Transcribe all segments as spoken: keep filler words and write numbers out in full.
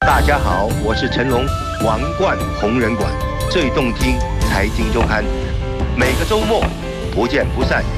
大家好，我是成龙，王冠红人馆最动听财经周刊，每个周末不见不散。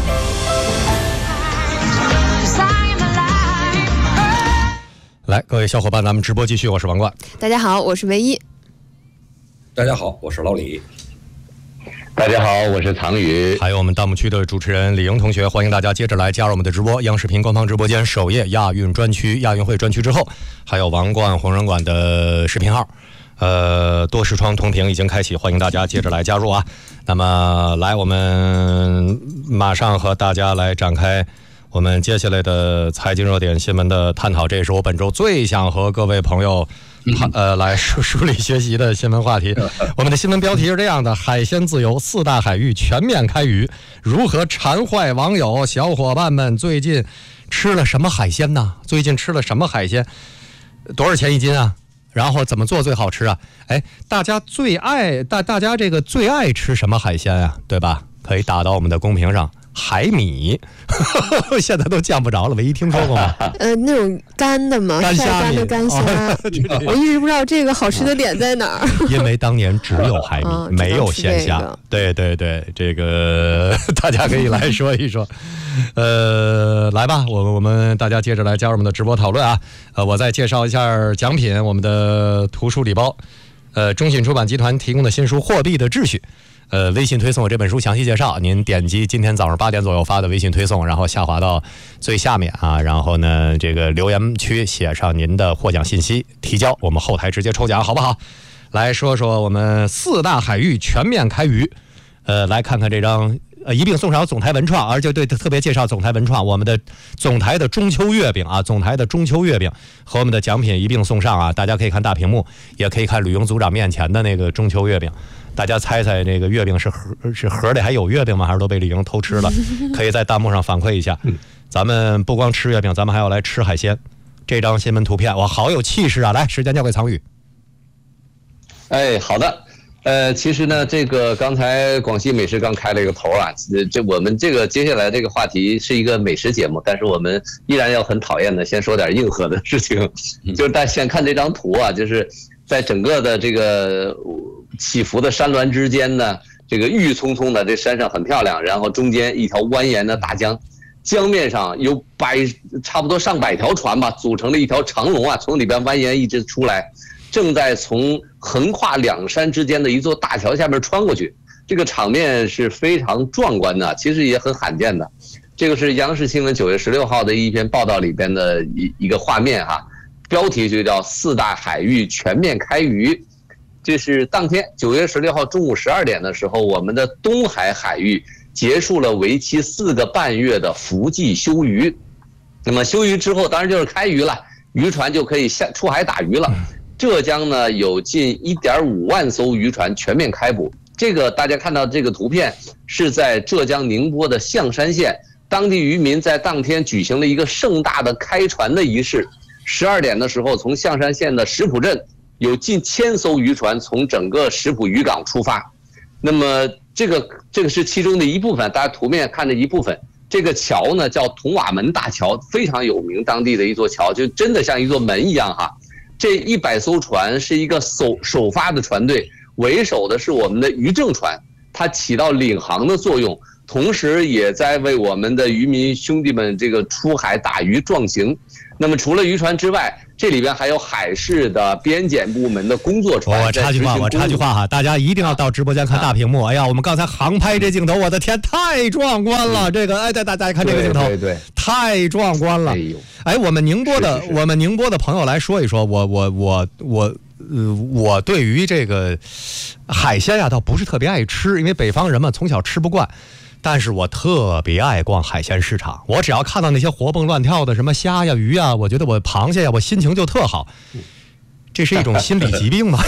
来，各位小伙伴，咱们直播继续，我是王冠。 大家好，我是唯一。 大家好，我是老李。 大家好，我是藏宇， 还有我们弹幕区的主持人李莹同学，欢迎大家接着来加入我们的直播。央视频官方直播间首页亚运专区、亚运会专区之后，还有王冠红人馆的视频号，呃，多视窗同屏已经开启，欢迎大家接着来加入啊。那么，来，我们马上和大家来展开我们接下来的财经热点新闻的探讨，这也是我本周最想和各位朋友呃，来梳梳理学习的新闻话题。我们的新闻标题是这样的：海鲜自由，四大海域全面开渔，如何馋坏网友？小伙伴们最近吃了什么海鲜呢？最近吃了什么海鲜？多少钱一斤啊？然后怎么做最好吃啊？哎，大家最爱大大家这个最爱吃什么海鲜啊？对吧？可以打到我们的公屏上。海米现在都见不着了，唯一听说过吗？ 呃，那种干的嘛， 干虾干的干虾、哦。我一直不知道这个好吃的点在哪儿。 因为当年只有海米，哦、没有鲜虾。这个、对对对，这个大家可以来说一说。呃，来吧，我我们大家接着来加入我们的直播讨论啊。呃，我再介绍一下奖品，我们的图书礼包，呃，中信出版集团提供的新书《货币的秩序》。呃，微信推送这本书详细介绍，您点击今天早上八点左右发的微信推送，然后下滑到最下面啊，然后呢，这个留言区写上您的获奖信息，提交，我们后台直接抽奖，好不好？来说说我们四大海域全面开渔，呃，来看看这张呃一并送上总台文创，而且对特别介绍总台文创，我们的总台的中秋月饼啊，总台的中秋月饼和我们的奖品一并送上啊，大家可以看大屏幕，也可以看吕勇组长面前的那个中秋月饼。大家猜猜这个月饼是盒是盒里还有月饼吗？还是都被李莹偷吃了？可以在弹幕上反馈一下。咱们不光吃月饼，咱们还要来吃海鲜。这张新闻图片哇，好有气势啊！来，时间交给藏宇。 哎，好的。呃，其实呢，这个刚才广西美食刚开了一个头啊，这我们这个接下来这个话题是一个美食节目，但是我们依然要很讨厌的，先说点硬核的事情。就是大家先看这张图啊，就是在整个的这个起伏的山峦之间呢，这个郁郁葱葱的，这山上很漂亮，然后中间一条蜿蜒的大江，江面上有百差不多上百条船吧，组成了一条长龙啊，从里边蜿蜒一直出来，正在从横跨两山之间的一座大桥下面穿过去，这个场面是非常壮观的，其实也很罕见的。这个是央视新闻九月十六号的一篇报道里边的一一个画面哈，标题就叫四大海域全面开渔。这是当天九月十六号中午十二点的时候，我们的东海海域结束了为期四个半月的伏季休渔。那么休渔之后，当然就是开渔了，渔船就可以下出海打鱼了。浙江呢有近 一点五万艘渔船全面开捕。这个大家看到这个图片是在浙江宁波的象山县，当地渔民在当天举行了一个盛大的开船的仪式。十二点的时候，从象山县的石浦镇有近千艘渔船从整个石浦渔港出发。那么这个这个是其中的一部分，大家图面看的一部分。这个桥呢叫铜瓦门大桥，非常有名，当地的一座桥，就真的像一座门一样哈。这一百艘船是一个首首发的船队，为首的是我们的渔政船，它起到领航的作用，同时也在为我们的渔民兄弟们这个出海打鱼壮行。那么除了渔船之外，这里边还有海事的边检部门的工作船。 我插句话，我插句话哈，大家一定要到直播间看大屏幕。哎呀，我们刚才航拍这镜头，我的天，太壮观了！这个，哎，大大家看这个镜头， 对对， 太壮观了。哎，我们宁波的，我们宁波的朋友来说一说，我我我我呃，我对于这个海鲜呀，倒不是特别爱吃，因为北方人嘛，从小吃不惯。但是我特别爱逛海鲜市场，我只要看到那些活蹦乱跳的什么虾呀、鱼呀，我觉得我螃蟹呀，我心情就特好。这是一种心理疾病吗？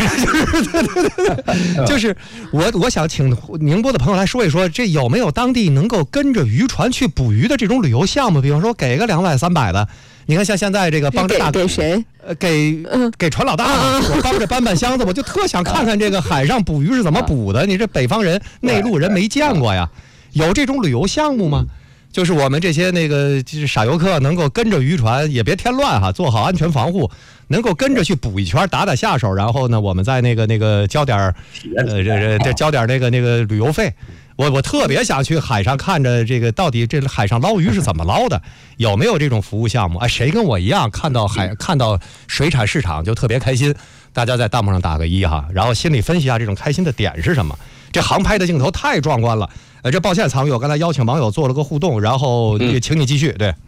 就是我我想请宁波的朋友来说一说，这有没有当地能够跟着渔船去捕鱼的这种旅游项目？比方说给个两百三百的，你看像现在这个帮着大给谁？ 呃，给给船老大，我帮着搬搬箱子，我就特想看看这个海上捕鱼是怎么捕的。你这北方人、内陆人没见过呀。有这种旅游项目吗？ 就是我们这些那个就是傻游客能够跟着渔船，也别添乱哈，做好安全防护，能够跟着去捕一圈，打打下手，然后呢，我们再那个那个交点呃这这交点那个那个旅游费。我我特别想去海上看着这个到底这海上捞鱼是怎么捞的，有没有这种服务项目？哎，谁跟我一样看到海看到水产市场就特别开心？大家在弹幕上打个一哈，然后心里分析一下这种开心的点是什么。这航拍的镜头太壮观了，呃，这抱歉，藏宇，我刚才邀请网友做了个互动，然后也请你继续。对，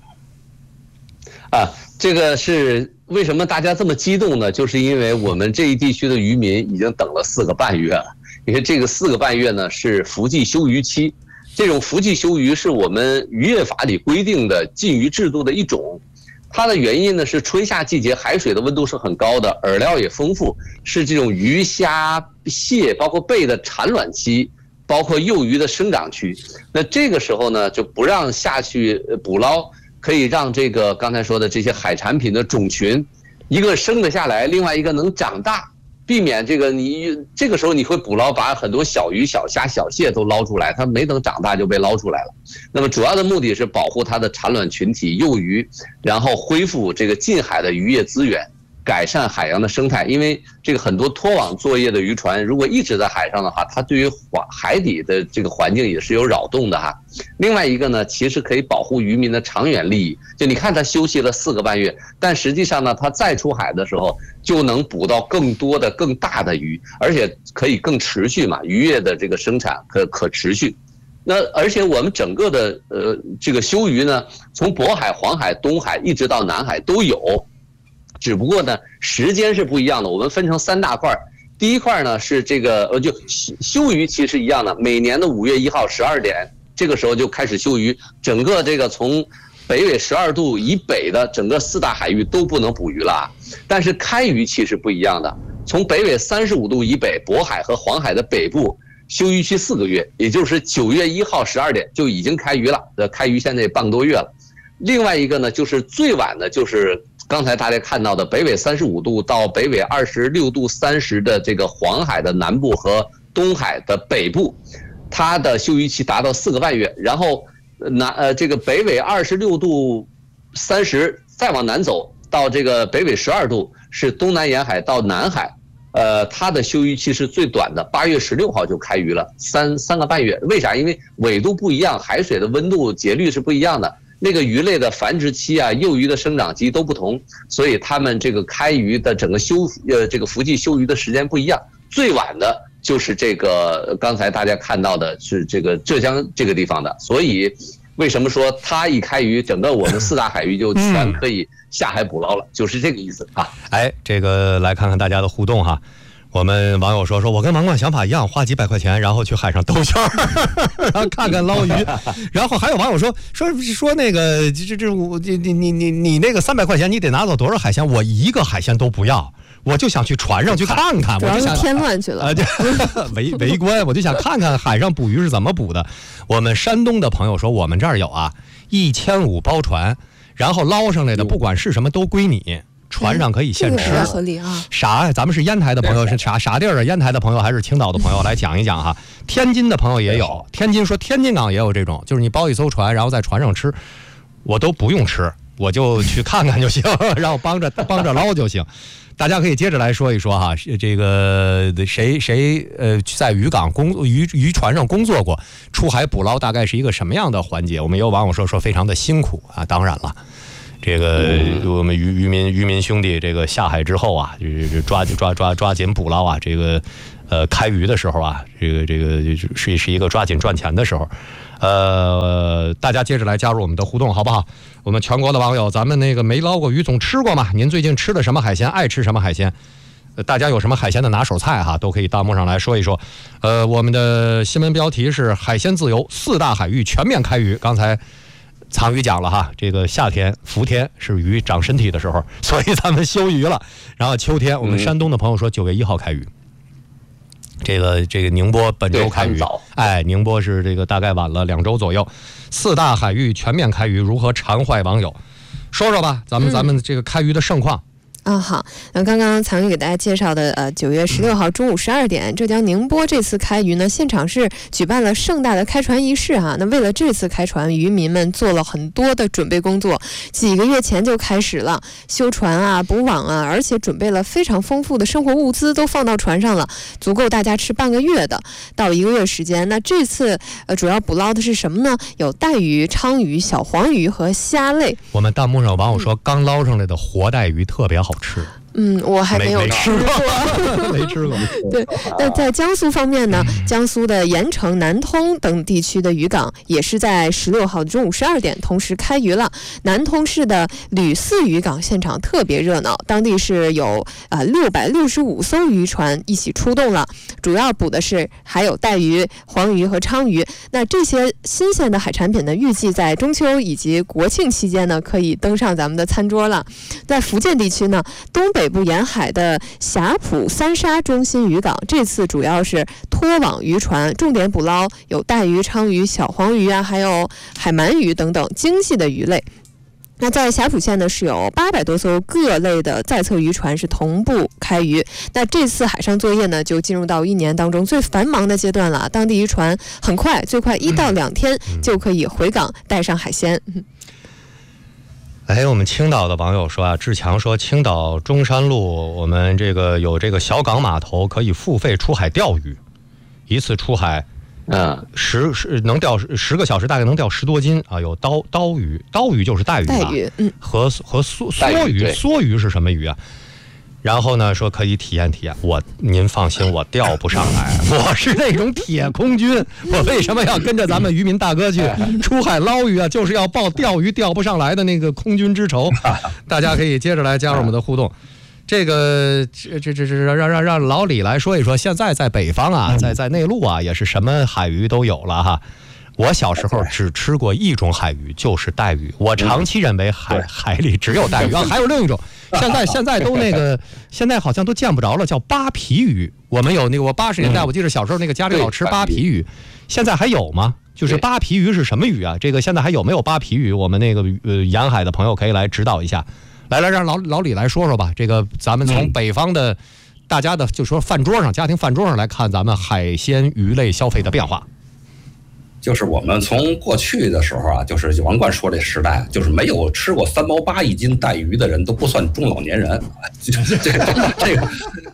啊，这个是为什么大家这么激动呢？就是因为我们这一地区的渔民已经等了四个半月了，因为这个四个半月呢是伏季休渔期，这种伏季休渔是我们渔业法里规定的禁渔制度的一种。它的原因呢是春夏季节海水的温度是很高的，饵料也丰富，是这种鱼虾蟹包括贝的产卵期，包括幼鱼的生长区。那这个时候呢就不让下去捕捞，可以让这个刚才说的这些海产品的种群，一个生得下来，另外一个能长大，避免这个你这个时候你会捕捞把很多小鱼小虾小蟹都捞出来，它没等长大就被捞出来了。那么主要的目的是保护它的产卵群体幼鱼，然后恢复这个近海的渔业资源，改善海洋的生态。因为这个很多拖网作业的渔船如果一直在海上的话，它对于海底的这个环境也是有扰动的哈。另外一个呢，其实可以保护渔民的长远利益。就你看他休息了四个半月，但实际上呢，他再出海的时候就能捕到更多的更大的鱼，而且可以更持续嘛，渔业的这个生产可可持续。那而且我们整个的呃这个休渔呢，从渤海、黄海、东海一直到南海都有，只不过呢时间是不一样的。我们分成三大块，第一块呢是这个呃就休渔期是一样的，每年的五月一号十二点，这个时候就开始休渔，整个这个从北纬十二度以北的整个四大海域都不能捕鱼了。但是开渔期是不一样的，从北纬三十五度以北，渤海和黄海的北部休渔期四个月，也就是九月一号十二点就已经开渔了，呃，开渔现在也半个多月了。另外一个呢，就是最晚的，就是刚才大家看到的北纬三十五度到北纬二十六度三十的这个黄海的南部和东海的北部，它的休渔期达到四个半月。然后南呃这个北纬二十六度三十再往南走到这个北纬十二度，是东南沿海到南海。呃，它的休渔期是最短的，八月十六号就开渔了，三三个半月。为啥？因为纬度不一样，海水的温度节律是不一样的，那个鱼类的繁殖期啊、幼鱼的生长期都不同，所以他们这个开渔的整个休呃这个伏季休渔的时间不一样。最晚的就是这个刚才大家看到的是这个浙江这个地方的，所以为什么说它一开渔，整个我们四大海域就全可以下海捕捞了，就是这个意思啊。 哎，这个来看看大家的互动哈。我们网友说说我跟王冠想法一样，花几百块钱然后去海上兜圈然后看看捞鱼。然后还有网友说说说那个这这我你你你你你那个三百块钱你得拿走多少海鲜？我一个海鲜都不要。我就想去船上去看看，我就想添乱去了啊！ 围围观，我就想看看海上捕鱼是怎么捕的。我们山东的朋友说，我们这儿有啊，一千五包船，然后捞上来的不管是什么都归你，船上可以现吃。 这个合理啊！ 啥？咱们是烟台的朋友是啥啥地儿啊？烟台的朋友还是青岛的朋友来讲一讲哈。天津的朋友也有，天津说天津港也有这种，就是你包一艘船，然后在船上吃，我都不用吃，我就去看看就行，然后帮着帮着捞就行。大家可以接着来说一说哈，这个谁谁呃在渔港工渔渔船上工作过，出海捕捞大概是一个什么样的环节？我们有网友说说非常的辛苦啊，当然了，这个我们渔渔民渔民兄弟这个下海之后啊，就是抓抓抓抓紧捕捞啊，这个呃开渔的时候啊，这个这个是是一个抓紧赚钱的时候。呃，大家接着来加入我们的互动，好不好？我们全国的网友，咱们那个没捞过鱼总吃过吗？您最近吃的什么海鲜？爱吃什么海鲜？呃，大家有什么海鲜的拿手菜哈，都可以弹幕上来说一说。呃，我们的新闻标题是海鲜自由，四大海域全面开渔。刚才藏鱼讲了哈，这个夏天伏天是鱼长身体的时候，所以咱们休渔了。然后秋天，我们山东的朋友说九月一号开渔。这个这个宁波本周开渔，哎，宁波是这个大概晚了两周左右。四大海域全面开渔，如何馋坏网友？说说吧，咱们、嗯、咱们这个开渔的盛况。 啊，好，那刚刚藏玉给大家介绍的，呃，九月十六号中午十二点，浙江宁波这次开渔呢，现场是举办了盛大的开船仪式哈、啊。那为了这次开船，渔民们做了很多的准备工作，几个月前就开始了修船啊、补网啊，而且准备了非常丰富的生活物资都放到船上了，足够大家吃半个月的到一个月时间。那这次呃主要捕捞的是什么呢？有带鱼、鲳鱼、小黄鱼和虾类。 我们弹幕上有网友说，刚捞上来的活带鱼特别好吃。 嗯，我还没有吃过，没吃过。 对，那在江苏方面呢，江苏的盐城、南通等地区的渔港也是在十六号中午十二点同时开渔了。南通市的吕四渔港现场特别热闹，当地是有啊六百六十五艘渔船一起出动了，主要捕的是还有带鱼、黄鱼和鲳鱼。那这些新鲜的海产品呢，预计在中秋以及国庆期间呢，可以登上咱们的餐桌了。在福建地区呢，东北北部沿海的霞浦三沙中心渔港，这次主要是拖网渔船，重点捕捞有带鱼、鲳鱼、小黄鱼啊，还有海鳗鱼等等精细的鱼类。那在霞浦县呢，是有八百多艘各类的在侧渔船是同步开渔。那这次海上作业呢，就进入到一年当中最繁忙的阶段了。当地渔船很快，最快一到两天就可以回港带上海鲜。嗯哎，我们青岛的网友说啊，志强说，青岛中山路我们这个有这个小港码头，可以付费出海钓鱼，一次出海， 嗯， 十十能钓十个小时，大概能钓十多斤啊。有刀刀鱼，刀鱼就是带鱼吧？ 带鱼，嗯， 和和梭梭鱼，梭鱼是什么鱼啊？然后呢，说可以体验体验。我您放心，我钓不上来，我是那种铁空军。我为什么要跟着咱们渔民大哥去出海捞鱼啊？就是要报钓鱼钓不上来的那个空军之仇。大家可以接着来加入我们的互动。这个这这这这让让让老李来说一说，现在在北方啊，在在内陆啊，也是什么海鱼都有了哈。我小时候只吃过一种海鱼，就是带鱼。我长期认为海海里只有带鱼啊，还有另一种，现在现在都那个，现在好像都见不着了，叫扒皮鱼。我们有那个，我八十年代我记得小时候那个家里老吃扒皮鱼，现在还有吗？就是扒皮鱼是什么鱼啊？这个现在还有没有扒皮鱼？我们那个呃沿海的朋友可以来指导一下。来来，让老老李来说说吧。这个咱们从北方的大家的就说饭桌上，家庭饭桌上来看咱们海鲜鱼类消费的变化。 就是我们从过去的时候啊，就是王冠说这时代，就是没有吃过三毛八一斤带鱼的人都不算中老年人，这这这个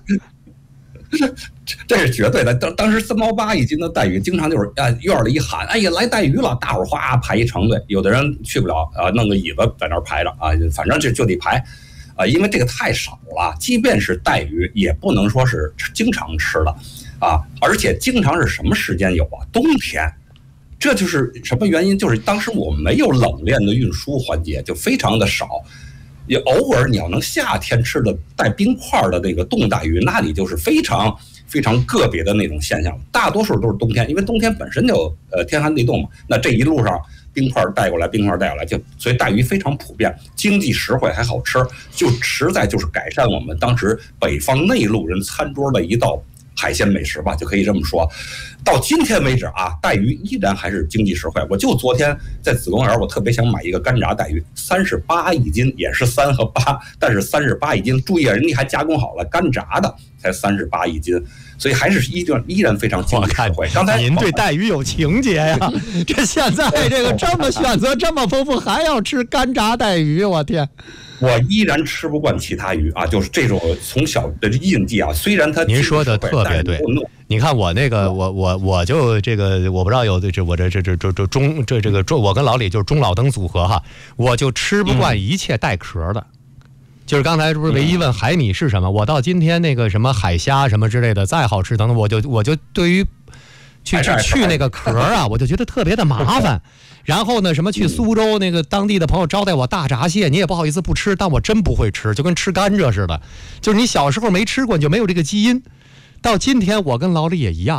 这是绝对的。当当时三毛八一斤的带鱼，经常就是啊院里一喊，哎呀来带鱼了，大伙儿哗排一长队，有的人去不了啊，弄个椅子在那儿排着啊，反正就就得排啊，因为这个太少了，即便是带鱼也不能说是经常吃的啊，而且经常是什么时间有啊？冬天。这就是什么原因？就是当时我们没有冷链的运输环节，就非常的少。也偶尔你要能夏天吃的带冰块的那个冻带鱼，那你就是非常非常个别的那种现象。大多数都是冬天，因为冬天本身就呃天寒地冻嘛。那这一路上冰块带过来，冰块带过来，就所以带鱼非常普遍，经济实惠还好吃，就实在就是改善我们当时北方内陆人餐桌的一道海鲜美食吧，就可以这么说。到今天为止啊，带鱼依然还是经济实惠。我就昨天在子公园，我特别想买一个干炸带鱼，三十八一斤，也是三和八，但是三十八一斤，注意人家还加工好了，干炸的才三十八一斤，所以还是依然依然非常经济实惠。刚才您对带鱼有情节呀？这现在这个这么选择这么丰富，还要吃干炸带鱼，我天！ 我依然吃不惯其他鱼啊，就是这种从小的印记啊。虽然它您说的特别对，你看我那个我我我就这个我不知道有这我这这这这这中这这个中我跟老李就是中老登组合哈，我就吃不惯一切带壳的。嗯、就是刚才不是唯一问海米是什么，我到今天那个什么海虾什么之类的再好吃等等，我就我就对于去去去那个壳啊，我就觉得特别的麻烦。然后呢，什么去苏州那个当地的朋友招待我大闸蟹，你也不好意思不吃，但我真不会吃，就跟吃甘蔗似的。就是你小时候没吃过，你就没有这个基因。到今天我跟老李也一样，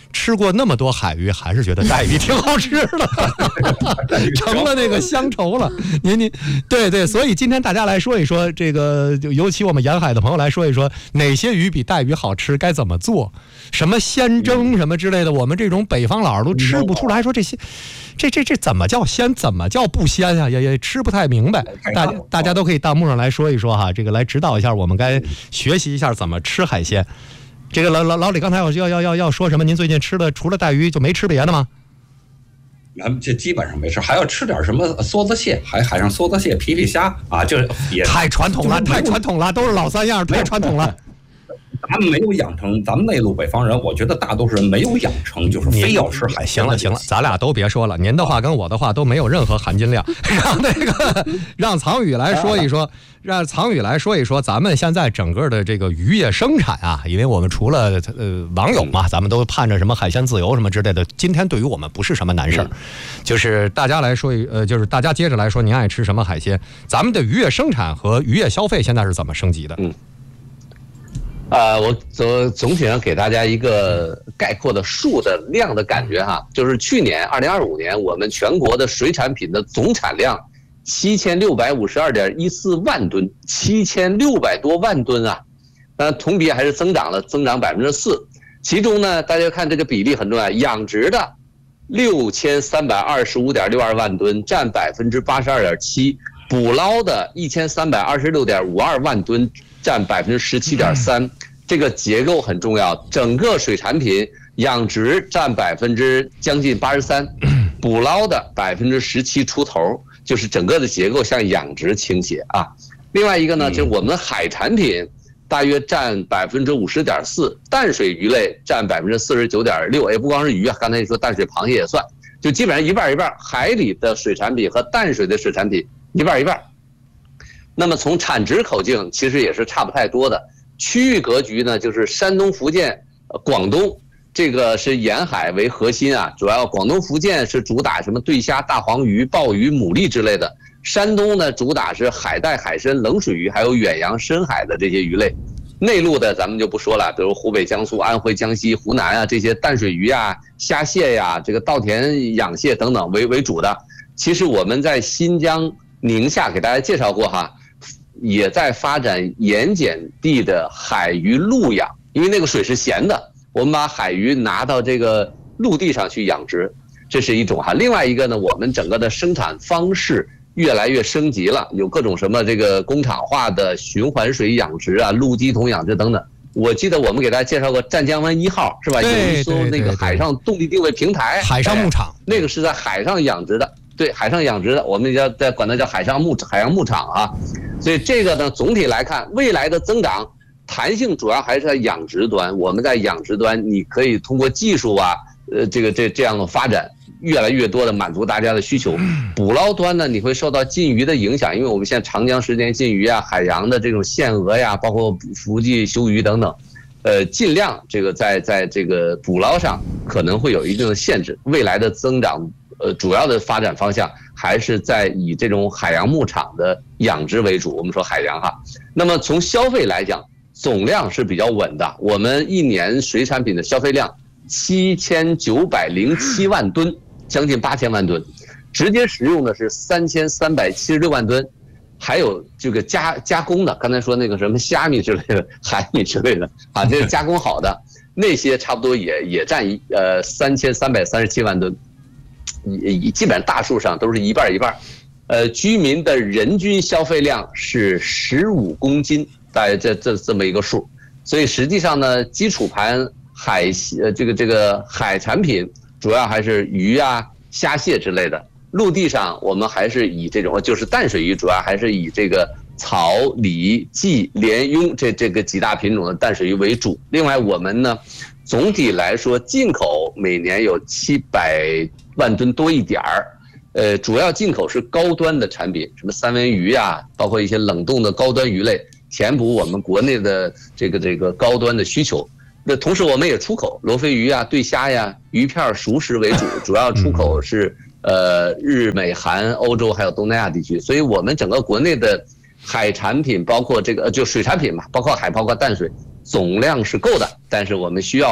吃过那么多海鱼，还是觉得带鱼挺好吃的，成了那个乡愁了。您您对对，所以今天大家来说一说这个，尤其我们沿海的朋友来说一说，哪些鱼比带鱼好吃，该怎么做，什么鲜蒸什么之类的，我们这种北方佬都吃不出来，说这些，这这这怎么叫鲜，怎么叫不鲜啊？也也吃不太明白。大家大家都可以弹幕上来说一说哈，这个来指导一下，我们该学习一下怎么吃海鲜。这个老老老李刚才要要要要说什么？您最近吃的除了带鱼就没吃别的吗？ 这基本上没吃，还要吃点什么梭子蟹，海海上梭子蟹、皮皮虾啊，就也太传统了，太传统了，都是老三样，太传统了。 咱们没有养成，咱们内陆北方人，我觉得大多数人没有养成，就是非要吃海鲜。 行了行了，咱俩都别说了，您的话跟我的话都没有任何含金量。让那个让藏宇来说一说，让藏宇来说一说，咱们现在整个的这个渔业生产啊，因为我们除了呃网友嘛，咱们都盼着什么海鲜自由什么之类的，今天对于我们不是什么难事儿，就是大家来说呃，就是大家接着来说，您爱吃什么海鲜？咱们的渔业生产和渔业消费现在是怎么升级的？ 嗯。呃，我总总体上给大家一个概括的数的量的感觉哈，就是去年二零二五年我们全国的水产品的总产量七千六百五十二点一四万吨，七千六百多万吨啊，那同比还是增长了，增长百分之四。其中呢，大家看这个比例很重要，养殖的六千三百二十五点六二万吨，占百分之八十二点七，捕捞的一千三百二十六点五二万吨。占百分之十七点三，这个结构很重要。整个水产品养殖占百分之将近八十三，捕捞的百分之十七出头，就是整个的结构向养殖倾斜啊。另外一个呢，就是我们海产品大约占百分之五十点四，淡水鱼类占百分之四十九点六。也不光是鱼啊，刚才你说淡水螃蟹也算，就基本上一半一半。海里的水产品和淡水的水产品一半一半。那么从产值口径其实也是差不太多的，区域格局呢就是山东、福建、广东，这个是沿海为核心啊，主要广东、福建是主打什么对虾、大黄鱼、鲍鱼、牡蛎之类的，山东呢主打是海带、海参、冷水鱼，还有远洋深海的这些鱼类。内陆的咱们就不说了，比如湖北、江苏、安徽、江西、湖南啊，这些淡水鱼啊、虾蟹呀、这个稻田养蟹等等为为主的。其实我们在新疆、宁夏给大家介绍过哈。也在发展盐碱地的海鱼陆养，因为那个水是咸的，我们把海鱼拿到这个陆地上去养殖，这是一种哈。另外一个呢，我们整个的生产方式越来越升级了，有各种什么这个工厂化的循环水养殖啊、陆基桶养殖等等。我记得我们给大家介绍过湛江湾一号是吧？有一艘那个海上动力定位平台， 海上牧场， 那个是在海上养殖的。对，海上养殖的，我们叫在管它叫海上牧海洋牧场啊，所以这个呢，总体来看，未来的增长弹性主要还是在养殖端。我们在养殖端，你可以通过技术啊，呃，这个这这样的发展，越来越多的满足大家的需求。捕捞端呢，你会受到禁渔的影响，因为我们现在长江时间禁渔啊，海洋的这种限额呀，包括伏季休渔等等，呃，尽量这个在在这个捕捞上可能会有一定的限制。未来的增长。呃，主要的发展方向还是在以这种海洋牧场的养殖为主。我们说海洋哈，那么从消费来讲，总量是比较稳的。我们一年水产品的消费量七千九百零七万吨，将近八千万吨，直接食用的是三千三百七十六万吨，还有这个加加工的，刚才说那个什么虾米之类的、海米之类的啊，这是加工好的那些，差不多也也占一呃三千三百三十七万吨。基本上大数上都是一半一半，呃，居民的人均消费量是十五公斤，大概这这这么一个数，所以实际上呢，基础盘海呃这个这个海产品主要还是鱼啊、虾蟹之类的，陆地上我们还是以这种就是淡水鱼，主要还是以这个草、鲤、鲫、鲢、鳙这这个几大品种的淡水鱼为主。另外我们呢，总体来说进口每年有七百万吨多一点儿，呃，主要进口是高端的产品，什么三文鱼啊，包括一些冷冻的高端鱼类，填补我们国内的这个这个高端的需求。那同时我们也出口罗非鱼啊、对虾呀、鱼片、熟食为主，主要出口是呃日美韩、欧洲还有东南亚地区。所以我们整个国内的海产品，包括这个就水产品嘛，包括海，包括淡水，总量是够的，但是我们需要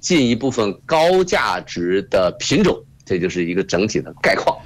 进一部分高价值的品种，这就是一个整体的概况。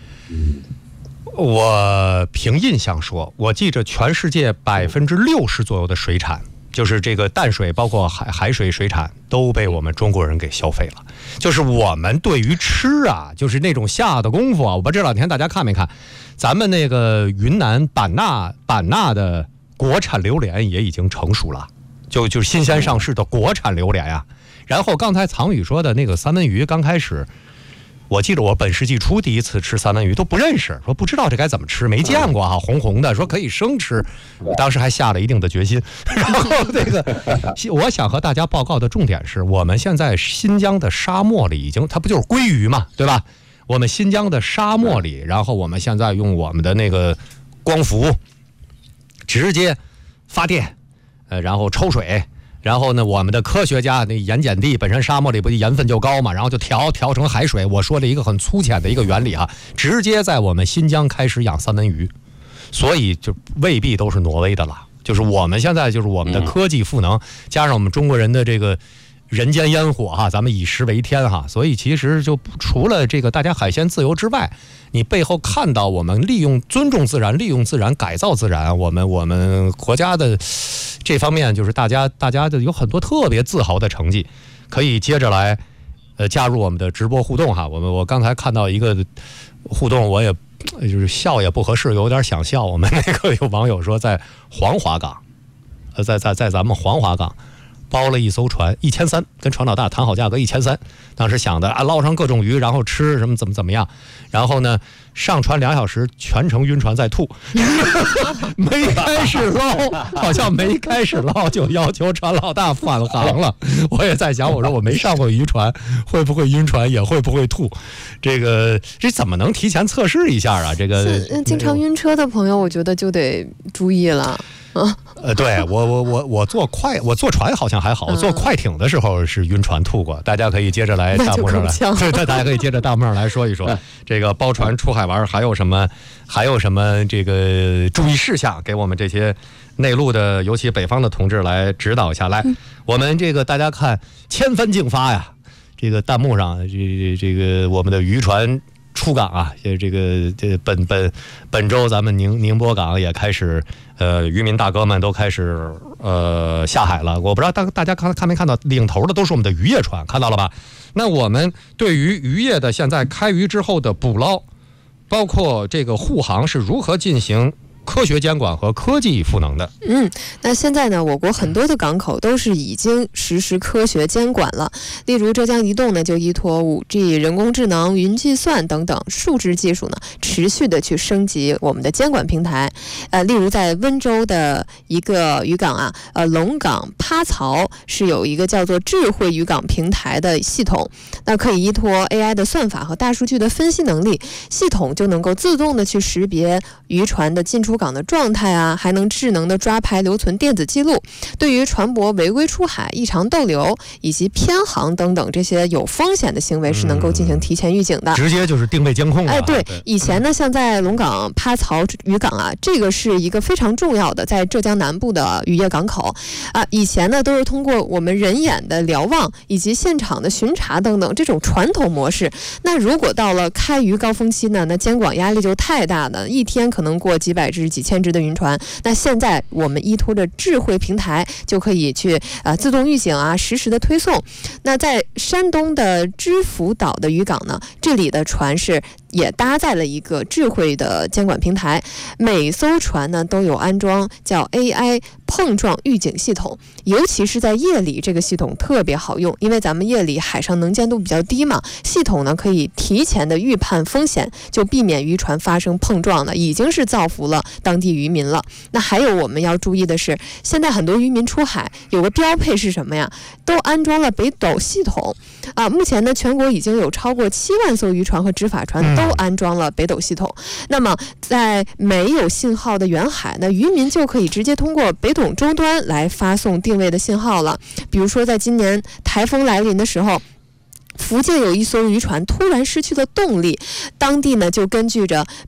我凭印象说，我记着全世界百分之六十左右的水产，就是这个淡水包括海海水水产都被我们中国人给消费了。就是我们对于吃啊，就是那种下的功夫啊，我不知道这两天大家看没看，咱们那个云南版纳版纳的国产榴莲也已经成熟了，就就是新鲜上市的国产榴莲呀、啊。然后刚才藏宇说的那个三文鱼，刚开始我记得我本世纪初第一次吃三文鱼都不认识，说不知道这该怎么吃，没见过哈，红红的，说可以生吃，当时还下了一定的决心。然后这个我想和大家报告的重点是，我们现在新疆的沙漠里已经，它不就是鲑鱼嘛，对吧？我们新疆的沙漠里，然后我们现在用我们的那个光伏直接发电，呃，然后抽水。然后呢，我们的科学家那盐碱地本身沙漠里不盐分就高嘛，然后就调调成海水。我说了一个很粗浅的一个原理哈，直接在我们新疆开始养三文鱼，所以就未必都是挪威的了。就是我们现在就是我们的科技赋能，加上我们中国人的这个人间烟火哈，咱们以食为天哈，所以其实就除了这个大家海鲜自由之外，你背后看到我们利用尊重自然、利用自然、改造自然，我们我们国家的这方面就是大家大家的有很多特别自豪的成绩，可以接着来呃加入我们的直播互动哈。我们我刚才看到一个互动，我也就是笑也不合适，有点想笑。我们那个有网友说在黄华港，呃，在在在咱们黄华港。包了一艘船一千三，跟船老大谈好价格一千三。当时想的啊，捞上各种鱼，然后吃什么怎么怎么样。然后呢，上船两小时，全程晕船在吐，没开始捞，好像没开始捞就要求船老大返航了。我也在想，我说我没上过渔船，会不会晕船，也会不会吐？这个这怎么能提前测试一下啊？这个经常晕车的朋友，我觉得就得注意了。 呃，对我我我我坐快我坐船好像还好，坐快艇的时候是晕船吐过。大家可以接着来弹幕上来，对，大家可以接着弹幕上来说一说，这个包船出海玩还有什么还有什么这个注意事项，给我们这些内陆的，尤其北方的同志来指导下来。我们这个大家看千帆竞发呀，这个弹幕上这这个我们的渔船出港啊，这个这本本本周咱们宁宁波港也开始，呃，渔民大哥们都开始呃下海了。我不知道大大家看看没看到，领头的都是我们的渔业船，看到了吧？那我们对于渔业的现在开渔之后的捕捞，包括这个护航是如何进行科学监管和科技赋能的。 嗯，那现在呢，我国很多的港口都是已经实施科学监管了。例如浙江移动呢，就依托 五 G、人工智能、云计算等等数值技术呢，持续的去升级我们的监管平台。呃，例如在温州的一个渔港啊，呃，龙岗趴槽是有一个叫做智慧渔港平台的系统，那可以依托 A I 的算法和大数据的分析能力，系统就能够自动的去识别渔船的进出港的状态啊，还能智能的抓拍留存电子记录，对于船舶违规出海、异常逗留以及偏航等等这些有风险的行为是能够进行提前预警的， 嗯、直接就是定位监控了。 哎，对，以前呢，像在龙岗趴槽渔港啊，这个是一个非常重要的在浙江南部的渔业港口啊，以前呢都是通过我们人眼的瞭望以及现场的巡查等等这种传统模式。那如果到了开渔高峰期呢，那监管压力就太大了，一天可能过几百只、几千只的渔船。那现在我们依托着智慧平台，就可以去呃自动预警啊，实时的推送。那在山东的知府岛的渔港呢，这里的船是也搭载了一个智慧的监管平台，每艘船呢都有安装叫 A I 碰撞预警系统，尤其是在夜里，这个系统特别好用，因为咱们夜里海上能见度比较低嘛，系统呢可以提前的预判风险，就避免渔船发生碰撞了，已经是造福了当地渔民了。那还有我们要注意的是，现在很多渔民出海有个标配是什么呀？都安装了北斗系统啊！目前呢，全国已经有超过七万艘渔船和执法船都安装了北斗系统。那么在没有信号的远海呢，渔民就可以直接通过北斗终端来发送定位的信号了。比如说在今年台风来临的时候，福建有一艘渔船突然失去了动力，当地呢就根据着